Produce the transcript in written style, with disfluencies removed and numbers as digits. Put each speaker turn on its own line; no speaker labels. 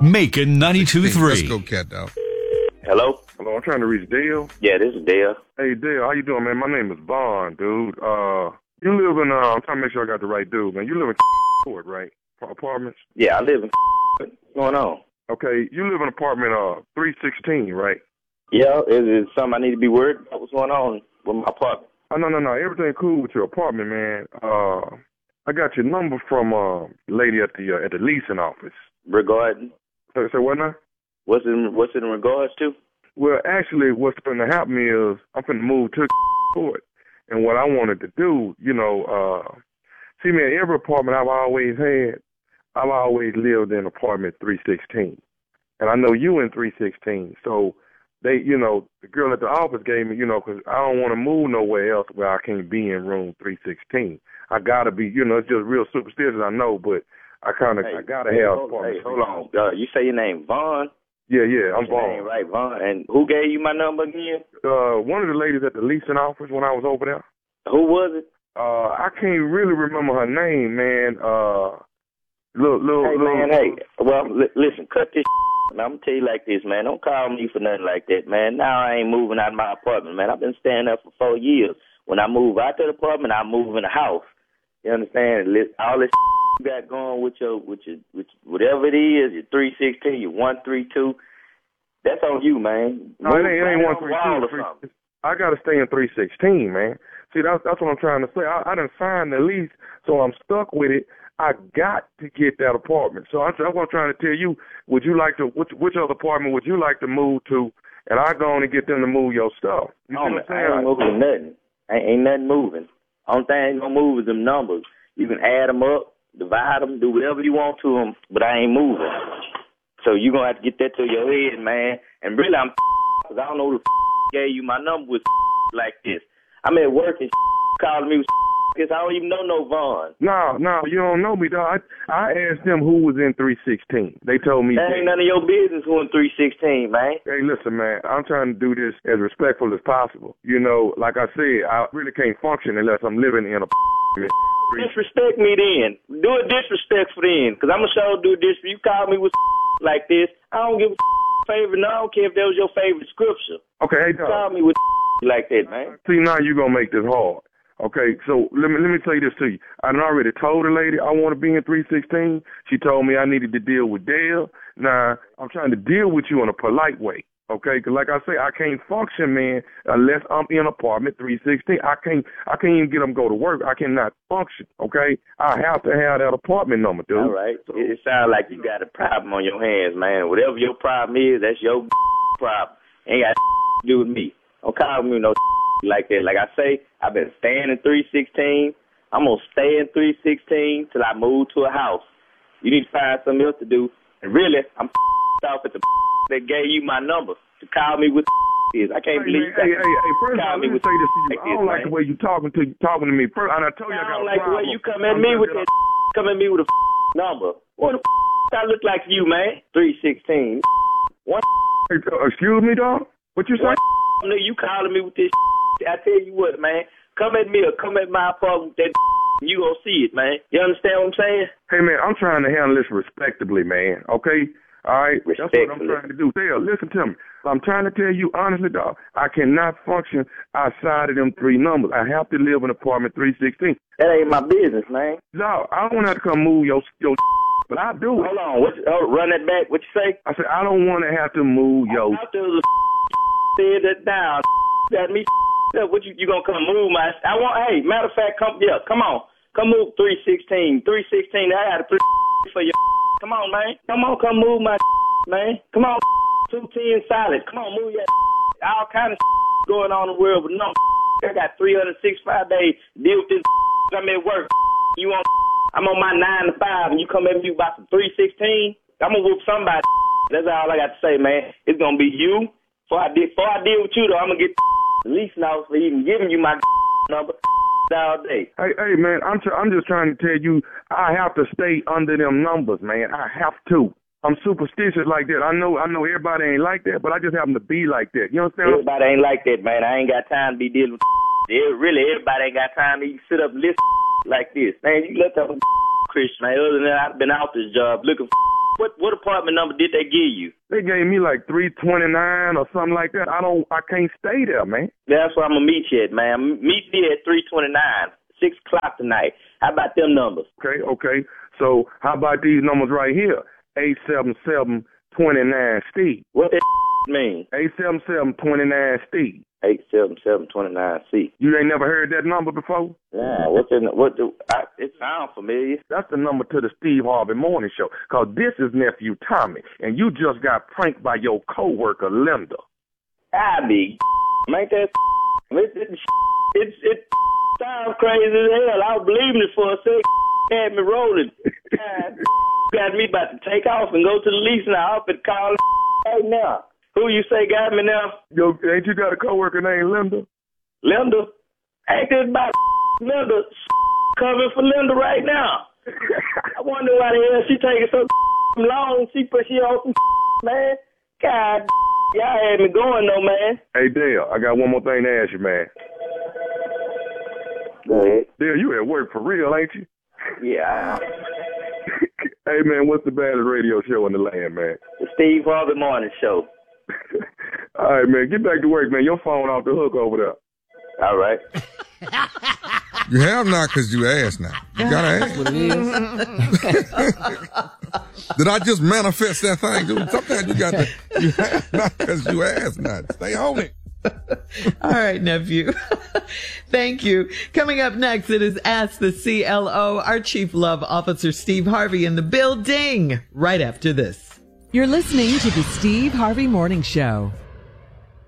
Macon 92.3.
Let's go, cat dog.
Hello?
Hello, I'm trying to reach Dale.
Yeah, this is Dale.
Hey, Dale, how you doing, man? My name is Vaughn, dude. You live in, I'm trying to make sure I got the right dude, man. You live in Court, right? Apartments?
Yeah, I live in What's going on?
Okay, you live in apartment 316, right?
Yeah, is it something I need to be worried about? What's going on with my apartment?
Oh, no. Everything cool with your apartment, man. I got your number from lady at the leasing office.
Regarding?
So what now?
What's it in regards to?
Well, actually, what's going to happen is I'm going to move to Court. And what I wanted to do, see, man, every apartment I've always had, I've always lived in apartment 316. And I know you in 316. So they, the girl at the office gave me, because I don't want to move nowhere else where I can't be in room 316. I got to be, it's just real superstitious, I know, but I got to have apartment.
Hey, hold on. You say your name Vaughn?
Yeah, I'm Vaughn.
Right, Vaughn. And who gave you my number again?
One of the ladies at the leasing office when I was over there.
Who was it?
I can't really remember her name, man.
Listen, cut this I'm going to tell you like this, man. Don't call me for nothing like that, man. Now I ain't moving out of my apartment, man. I've been staying there for 4 years. When I move out to the apartment, I move in a house. You understand? All this you got going with your whatever it is, your 316, your 132, that's on you, man.
No, it ain't 132. I got to stay in 316, man. See, that's what I'm trying to say. I done signed the lease, so I'm stuck with it. I got to get that apartment. So that's what I'm trying to tell you. Would you like to, which other apartment would you like to move to? And I go on and get them to move your stuff. You see what I'm saying?
I ain't moving nothing. Ain't nothing moving. Only thing ain't gonna move is them numbers. You can add them up, divide them, do whatever you want to them, but I ain't moving. So you gonna have to get that to your head, man. And really, I'm because I don't know who gave you my number with like this. I'm at work and calling me with because I don't even know no Vaughn.
No, you don't know me, dog. I asked them who was in 316. They told me
that ain't none of your business who in 316, man.
Hey, listen, man, I'm trying to do this as respectful as possible. Like I said, I really can't function unless I'm living in a
disrespect me then. Do it disrespectful then, because I'm going to show do this. You call me with like this, I don't give a favor. No, I don't care if that was your favorite scripture.
Okay, hey, dog.
Call me with like that, man.
See, now you're going to make this hard. Okay, so let me tell you this to you. I done already told the lady I want to be in 316. She told me I needed to deal with Dale. Now, I'm trying to deal with you in a polite way. Okay, because like I say, I can't function, man, unless I'm in apartment 316. I can't even get them to go to work. I cannot function, okay? I have to have that apartment number, dude.
All right. So, it sounds like you got a problem on your hands, man. Whatever your problem is, that's your problem. Ain't got to do with me. Don't call me no like that. Like I say, I've been staying in 316. I'm going to stay in 316 till I move to a house. You need to find something else to do. And really, I'm off at the that gave you my number to call me with is. I can't believe that.
Hey, first of all, let me say this to you. I don't like the way you talking to me. First, and I told you I got a problem.
I don't like the way you come at me with that come at me with a number. What the I look like you, man? 316.
Excuse me, dog? What you say?
You calling me with this I tell you what, man. Come at me or come at my apartment with that you gonna see it, man. You understand what I'm saying?
Hey, man, I'm trying to handle this respectably, man. Okay? All right? That's what I'm trying to do. Dale, listen to me. I'm trying to tell you honestly, dog, I cannot function outside of them three numbers. I have to live in apartment 316.
That ain't my business, man.
No, I don't have to come move your but I do it.
Hold on. Run that back. What you say?
I said, I don't want to have to move your
said that down. That me. What you gonna come move my? Hey, matter of fact, come on, come move 316. 316. I got to put for your. Come on, man. Come move my man. Come on, 210 solid. Come on, move your. All kind of going on in the world, but no. I got 365 days to deal with this. I'm at work. I'm on my 9 to 5, and you come at me about some 316. I'm gonna whoop somebody. That's all I got to say, man. It's gonna be you. Before I deal with you, though, I'm gonna get. Least now for even giving you my number all day.
Hey, man, I'm just trying to tell you I have to stay under them numbers, man. I have to. I'm superstitious like that. I know everybody ain't like that, but I just happen to be like that. You understand?
Everybody ain't like that, man. I ain't got time to be dealing with everybody ain't got time to even sit up and listen like this. Man, you let that Christian, man. Other than that, I've been out this job looking for What apartment number did they give you?
They gave me like 329 or something like that. I can't stay there, man.
That's where I'm gonna meet you at, man. Meet me at 329, 6 o'clock tonight. How about them numbers?
Okay. So how about these numbers right here? 877-29-STEVE.
What that mean?
877-29-STEVE.
877-29-C.
You ain't never heard that number before?
Yeah, it sounds familiar.
That's the number to the Steve Harvey Morning Show. Cause this is nephew Tommy, and you just got pranked by your coworker Linda.
I be make that it sounds crazy as hell. I was believing it for a second. Had me rolling. Got me about to take off and go to the leasing office and call right now. Who you say got me now?
Yo, ain't you got a coworker named Linda?
Linda? Ain't this about Linda covering for Linda right now? I wonder why the hell she taking so long. She on some man. God, y'all had me going though, man.
Hey, Dale, I got one more thing to ask you, man.
Go ahead.
Dale, you at work for real, ain't you?
Yeah.
Hey, man, what's the baddest radio show in the land, man?
The Steve Harvey Morning Show.
All right, man, get back to work, man. Your phone off the hook over there.
All right.
You have not because you asked now. You got to ask what it is. Did I just manifest that thing, dude? Sometimes you got to, you have not because you asked not. Stay on it.
All right, nephew. Thank you. Coming up next, it is Ask the CLO. Our Chief Love Officer, Steve Harvey, in the building right after this.
You're listening to the Steve Harvey Morning Show.